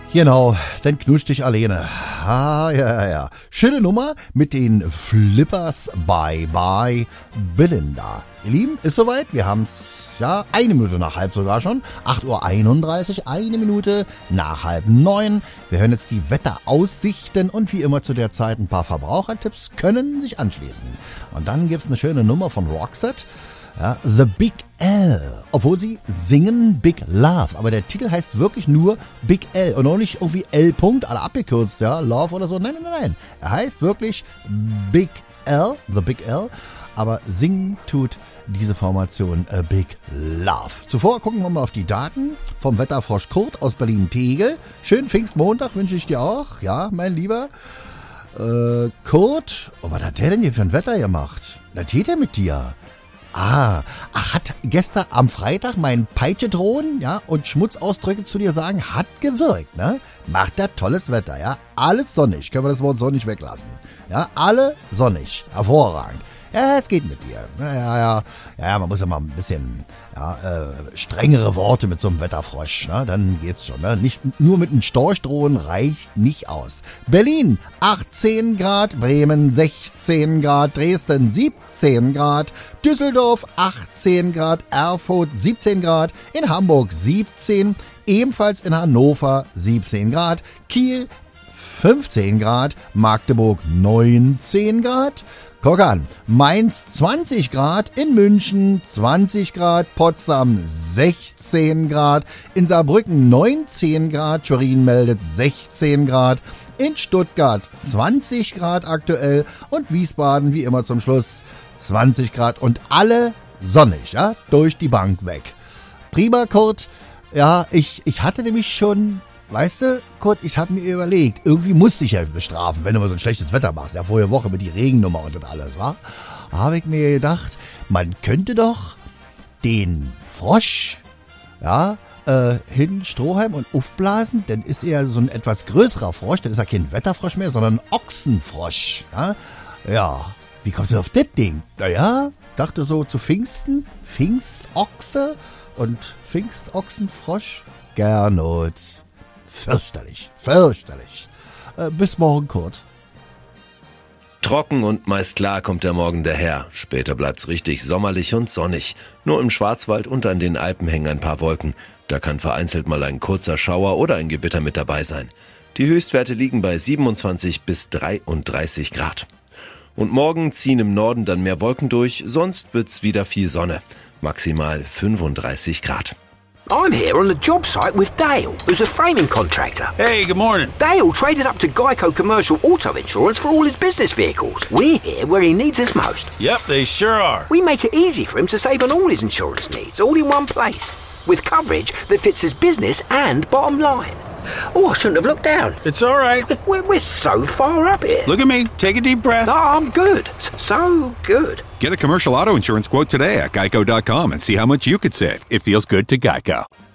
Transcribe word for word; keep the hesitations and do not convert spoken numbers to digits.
Genau, dann knusch dich alleine. Ah, ja, ja, ja. Schöne Nummer mit den Flippers Bye Bye Belinda. Ihr Lieben, ist soweit. Wir haben's, ja, eine Minute nach halb sogar schon. acht Uhr einunddreißig, eine Minute nach halb neun. Wir hören jetzt die Wetteraussichten und wie immer zu der Zeit ein paar Verbrauchertipps können sich anschließen. Und dann gibt's eine schöne Nummer von Roxette. Ja, The Big L, obwohl sie singen Big Love, aber der Titel heißt wirklich nur Big L und auch nicht irgendwie L. alle abgekürzt, ja, Love oder so, nein, nein, nein, er heißt wirklich Big L, The Big L, aber singen tut diese Formation A Big Love. Zuvor gucken wir mal auf die Daten vom Wetterfrosch Kurt aus Berlin-Tegel. Schönen Pfingstmontag wünsche ich dir auch, ja, mein Lieber. Äh, Kurt, oh, was hat der denn hier für ein Wetter gemacht? Was geht der mit dir? Ah, ach, hat gestern am Freitag mein Peitschedrohen, ja, und Schmutzausdrücke zu dir sagen, hat gewirkt, ne? Macht der tolles Wetter, ja? Alles sonnig, können wir das Wort sonnig weglassen. Ja, alle sonnig, hervorragend. Ja, es geht mit dir. Ja, ja, ja, ja, man muss ja mal ein bisschen ja, äh, strengere Worte mit so einem Wetterfrosch, ne? Dann geht's schon. Ne? Nicht nur mit einem Storch drohen reicht nicht aus. Berlin achtzehn Grad, Bremen sechzehn Grad, Dresden siebzehn Grad, Düsseldorf achtzehn Grad, Erfurt siebzehn Grad, in Hamburg siebzehn, ebenfalls in Hannover siebzehn Grad, Kiel fünfzehn Grad, Magdeburg neunzehn Grad. Guck an, Mainz zwanzig Grad, in München zwanzig Grad, Potsdam sechzehn Grad, in Saarbrücken neunzehn Grad, Schwerin meldet sechzehn Grad, in Stuttgart zwanzig Grad aktuell und Wiesbaden wie immer zum Schluss zwanzig Grad und alle sonnig, ja, durch die Bank weg. Prima, Kurt, ja, ich, ich hatte nämlich schon... Weißt du, Kurt, ich habe mir überlegt, irgendwie musste ich ja bestrafen, wenn du mal so ein schlechtes Wetter machst. Ja, vorige Woche mit die Regennummer und das alles, wa? Habe ich mir gedacht, man könnte doch den Frosch, ja, äh, hin Strohhalm und aufblasen, dann ist er so ein etwas größerer Frosch, dann ist er kein Wetterfrosch mehr, sondern ein Ochsenfrosch, ja? Ja, wie kommst du auf das Ding? Naja, dachte so zu Pfingsten, Pfingstochse und Pfingstochsenfrosch, Gernot. Fürchterlich, fürchterlich. Äh, bis morgen, Kurt. Trocken und meist klar kommt der Morgen daher. Später bleibt's richtig sommerlich und sonnig. Nur im Schwarzwald und an den Alpen hängen ein paar Wolken. Da kann vereinzelt mal ein kurzer Schauer oder ein Gewitter mit dabei sein. Die Höchstwerte liegen bei siebenundzwanzig bis dreiunddreißig Grad. Und morgen ziehen im Norden dann mehr Wolken durch, sonst wird's wieder viel Sonne. Maximal fünfunddreißig Grad. I'm here on the job site with Dale, who's a framing contractor. Hey, good morning. Dale traded up to Geico Commercial Auto Insurance for all his business vehicles. We're here where he needs us most. Yep, they sure are. We make it easy for him to save on all his insurance needs, all in one place. With coverage that fits his business and bottom line. Oh, I shouldn't have looked down. It's all right. We're, we're so far up here. Look at me. Take a deep breath. Oh, I'm good. So good. Get a commercial auto insurance quote today at geico dot com and see how much you could save. It feels good to Geico.